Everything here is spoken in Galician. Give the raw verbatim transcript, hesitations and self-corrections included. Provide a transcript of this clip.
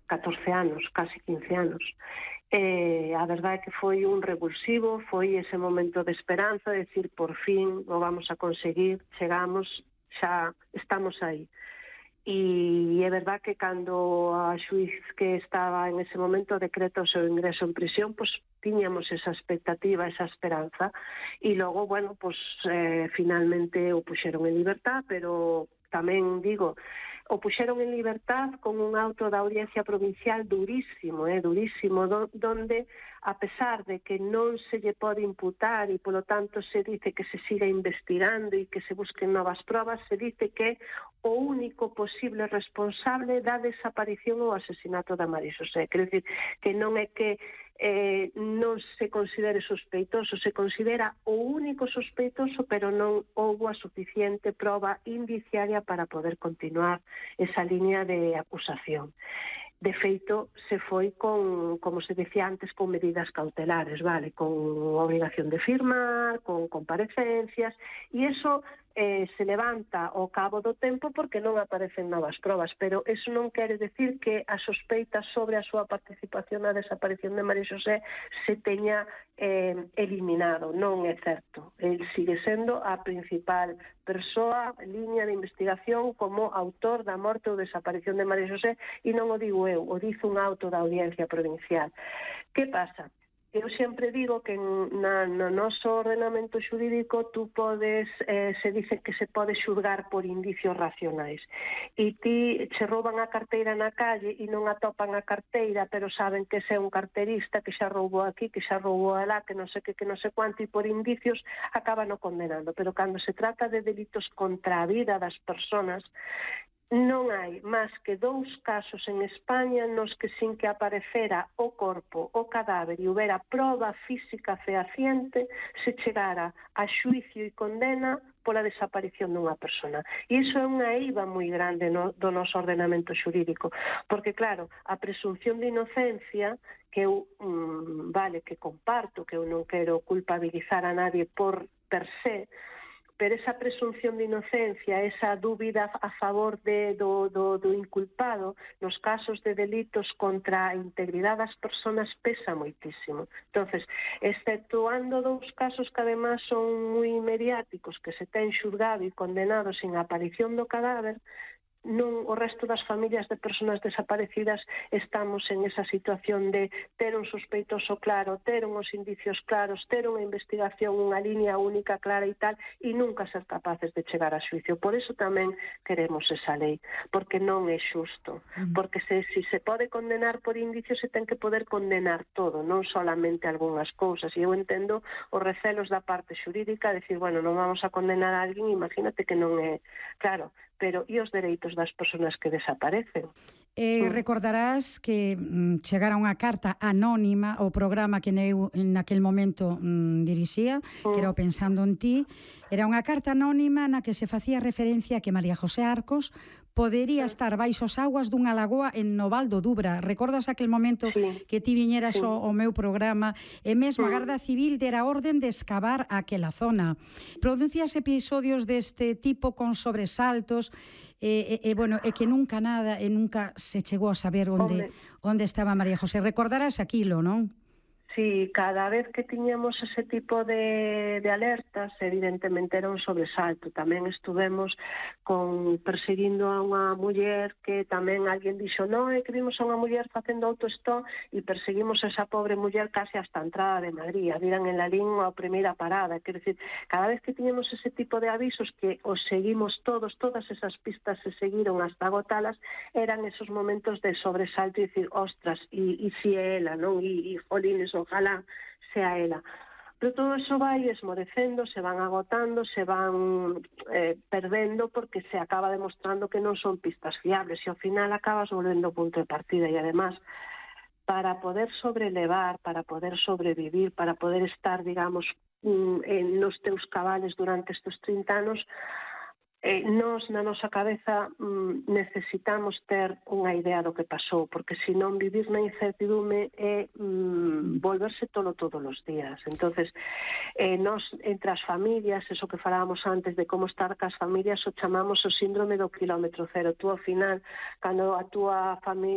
catorce anos, casi quince anos. Eh, a verdade é que foi un revulsivo, foi ese momento de esperanza, de decir, por fin o vamos a conseguir, chegamos, xa estamos aí. E é verdade que cando a xuiz que estaba en ese momento decreta o seu ingreso en prisión, pois tiñamos esa expectativa, esa esperanza, e logo, bueno, pois eh, finalmente o puxeron en libertad, pero tamén digo, o puxeron en libertad con un auto da Audiencia Provincial durísimo, eh, durísimo, do, donde, a pesar de que non se lle pode imputar e, polo tanto, se dice que se siga investigando e que se busquen novas probas, se dice que o único posible responsable da desaparición ou asesinato da María Xosé. Quero dicir que non é que eh, non se considere sospeitoso, se considera o único sospeitoso, pero non houbo a suficiente proba indiciaria para poder continuar esa línea de acusación. De feito, se foi con, como se decía antes, con medidas cautelares, vale, con obligación de firmar, con comparecencias, e iso eh, se levanta ao cabo do tempo porque non aparecen novas probas, pero eso non quere decir que a sospeita sobre a súa participación na desaparición de María Xosé se teña eh, eliminado. Non é certo. El sigue sendo a principal persoa, liña de investigación como autor da morte ou desaparición de María Xosé, e non o digo eu, o dice un auto da Audiencia Provincial. Que pasa? Eu sempre digo que na, no noso ordenamento xurídico tú podes, eh, se dice que se pode xulgar por indicios racionais, e ti che rouban a carteira na calle e non atopan a carteira, pero saben que ese é un carterista que xa roubou aquí, que xa roubou alá, que non sei que, que non sei cuánto, e por indicios acaban o condenando. Pero cando se trata de delitos contra a vida das persoas, non hai máis que dous casos en España nos que sin que aparecera o corpo, o cadáver e houbera proba física fehaciente se chegara a xuicio e condena pola desaparición dunha persona. E iso é unha eiva moi grande no, do noso ordenamento xurídico, porque claro, a presunción de inocencia, que eu, mmm, vale, que comparto, que eu non quero culpabilizar a nadie por per se, pero esa presunción de inocencia, esa dúbida a favor de, do, do, do inculpado nos casos de delitos contra a integridade das persoas pesa moitísimo. Entonces, exceptuando dous casos que además son moi mediáticos, que se ten xulgado e condenado sin aparición do cadáver, non, o resto das familias de persoas desaparecidas estamos en esa situación de ter un sospeitoso claro, ter uns indicios claros, ter unha investigación, unha línea única, clara e tal, e nunca ser capaces de chegar a xuicio. Por eso tamén queremos esa lei, porque non é xusto, porque se, si se pode condenar por indicios, se ten que poder condenar todo, non solamente algunhas cousas, e eu entendo os recelos da parte xurídica, decir, bueno, non vamos a condenar a alguén, imagínate que non é, claro, pero e os dereitos das persoas que desaparecen? Eh, mm. Recordarás que mm, chegara unha carta anónima ao programa que eu naquel momento mm, dirixía, mm. que era o Pensando en Ti. Era unha carta anónima na que se facía referencia a que María José Arcos podería estar baixo as aguas dunha lagoa en Noval do Dubra. Recordas aquel momento sí. que ti viñeras sí. ao, ao meu programa e mesmo a Garda Civil dera orden de excavar aquela zona. Producías episodios deste tipo con sobresaltos e, e, e, bueno, e que nunca nada e nunca se chegou a saber onde, onde estaba María José. Recordarás aquilo, non? Sí, cada vez que tiñamos ese tipo de, de alertas, evidentemente era un sobresalto. Tamén estuvemos con perseguindo a unha muller que tamén alguén dixo, non, é que vimos a unha muller facendo autostop e perseguimos a esa pobre muller case hasta a entrada de Madrid. A viran en la lingua a primeira parada. Quer dizer, cada vez que tiñamos ese tipo de avisos que os seguimos todos, todas esas pistas se seguiron hasta agotalas, eran esos momentos de sobresalto e dicir, ostras, e, e si é ela, non? E, e jolines, ojalá sea ela. Pero todo eso vai esmorecendo, se van agotando, se van eh, perdendo, porque se acaba demostrando que non son pistas fiables e ao final acabas volvendo punto de partida. E además, para poder sobrelevar, para poder sobrevivir, para poder estar, digamos, en nos teus cabales durante estes trinta anos, Eh, nós, na nosa cabeza, mm, necesitamos ter unha idea do que pasou, porque senón vivir na incertidume é mm, volverse tolo todos os días. Entonces, eh, nós, entre as familias, eso que falábamos antes de como estar cas familias, o chamamos o síndrome do kilómetro cero. Tú, ao final, cando a túa familia